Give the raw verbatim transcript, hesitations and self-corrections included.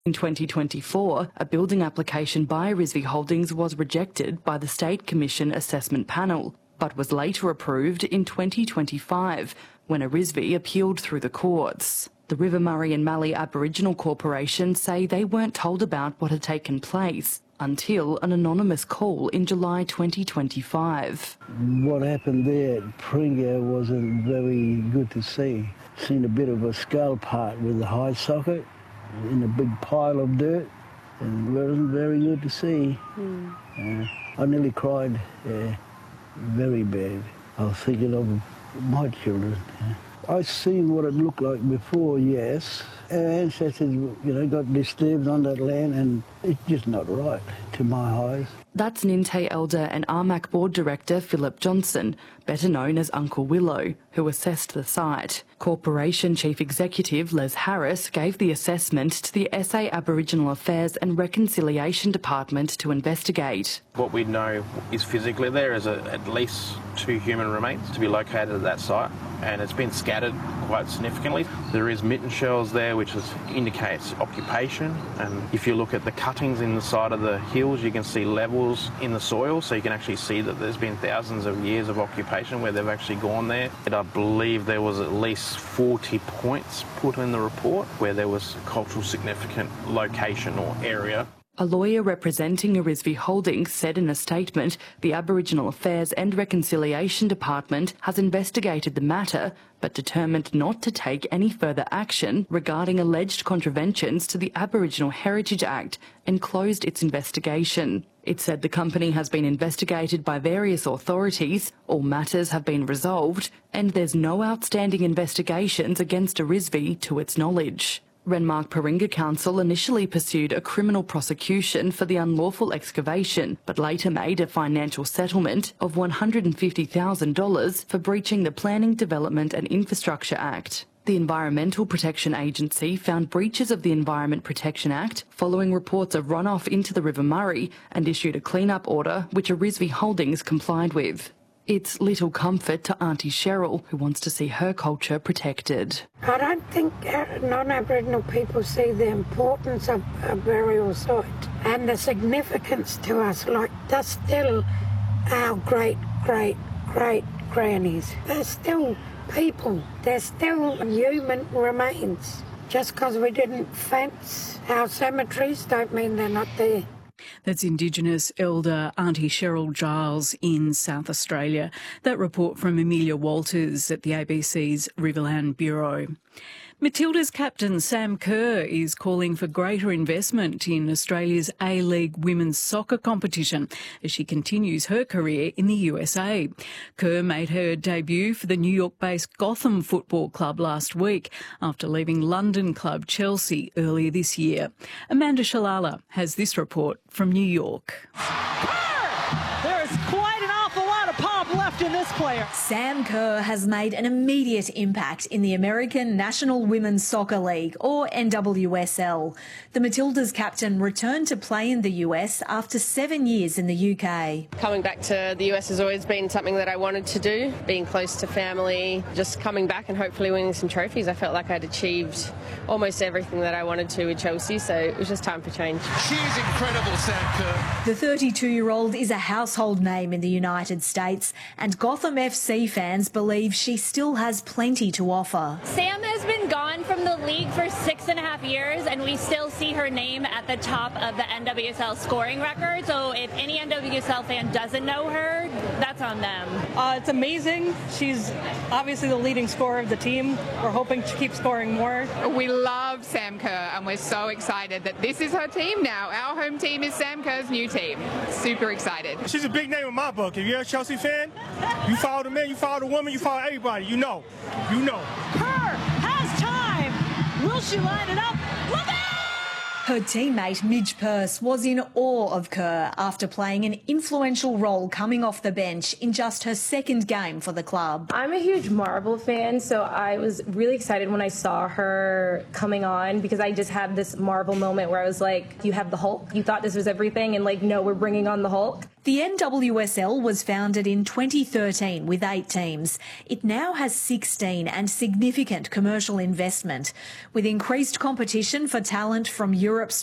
In twenty twenty-four, a building application by Risvi Holdings was rejected by the State Commission Assessment Panel, but was later approved in twenty twenty-five when Risvi appealed through the courts. The River Murray and Mallee Aboriginal Corporation say they weren't told about what had taken place until an anonymous call in July twenty twenty-five. What happened there at Pringa wasn't very good to see. Seen a bit of a skull part with the high socket in a big pile of dirt, and it wasn't very good to see. Mm. Uh, I nearly cried, uh, very bad. I was thinking of my children. Uh, I seen what it looked like before, yes. Our ancestors, you know, got disturbed on that land, and it's just not right to my eyes. That's Ninte Elder and R M A C Board Director Philip Johnson, better known as Uncle Willow, who assessed the site. Corporation Chief Executive Les Harris gave the assessment to the S A Aboriginal Affairs and Reconciliation Department to investigate. What we know is physically there is a, at least two human remains to be located at that site, and it's been scattered quite significantly. There is mitten shells there, which is, indicates occupation, and if you look at the cuttings in the side of the hills, you can see levels in the soil, so you can actually see that there's been thousands of years of occupation where they've actually gone there. And I believe there was at least forty points put in the report where there was cultural significant location or area. A lawyer representing Risvi Holdings said in a statement the Aboriginal Affairs and Reconciliation Department has investigated the matter but determined not to take any further action regarding alleged contraventions to the Aboriginal Heritage Act and closed its investigation. It said the company has been investigated by various authorities, all matters have been resolved, and there's no outstanding investigations against Risvi to its knowledge. Renmark Paringa Council initially pursued a criminal prosecution for the unlawful excavation, but later made a financial settlement of one hundred fifty thousand dollars for breaching the Planning, Development and Infrastructure Act. The Environmental Protection Agency found breaches of the Environment Protection Act following reports of runoff into the River Murray and issued a clean-up order which Risvi Holdings complied with. It's little comfort to Auntie Cheryl, who wants to see her culture protected. I don't think non-Aboriginal people see the importance of a burial site and the significance to us. Like, they're still our great, great, great grannies. They're still people. They're still human remains. Just because we didn't fence our cemeteries don't mean they're not there. That's Indigenous elder Auntie Cheryl Giles in South Australia. That report from Amelia Walters at the A B C's Riverland Bureau. Matilda's captain Sam Kerr is calling for greater investment in Australia's A-League women's soccer competition as she continues her career in the U S A. Kerr made her debut for the New York-based Gotham Football Club last week after leaving London club Chelsea earlier this year. Amanda Shalala has this report from New York. There is quite an awful lot of pop left in this player. Sam Kerr has made an immediate impact in the American National Women's Soccer League, or N W S L. The Matildas captain returned to play in the U S after seven years in the U K. Coming back to the U S has always been something that I wanted to do, being close to family, just coming back and hopefully winning some trophies. I felt like I'd achieved almost everything that I wanted to with Chelsea, so it was just time for change. She is incredible, Sam Kerr. The thirty-two-year-old is a household name in the United States, and Gotham F C fans believe she still has plenty to offer. Sam has been gone from the league for six and a half years, and we still see her name at the top of the N W S L scoring record. So if any N W S L fan doesn't know her, that's on them. Uh, it's amazing. She's obviously the leading scorer of the team. We're hoping to keep scoring more. We love Sam Kerr, and we're so excited that this is her team now. Our home team is Sam Kerr's new team. Super excited. She's a big name in my book. If you're a Chelsea fan, you follow the man, you follow the woman, you follow everybody. You know. You know. Kerr has time. Will she line it up? Look out! Her teammate Midge Purse was in awe of Kerr after playing an influential role coming off the bench in just her second game for the club. I'm a huge Marvel fan, so I was really excited when I saw her coming on because I just had this Marvel moment where I was like, you have the Hulk? You thought this was everything, and like, no, we're bringing on the Hulk. The N W S L was founded in twenty thirteen with eight teams. It now has sixteen and significant commercial investment. With increased competition for talent from Europe's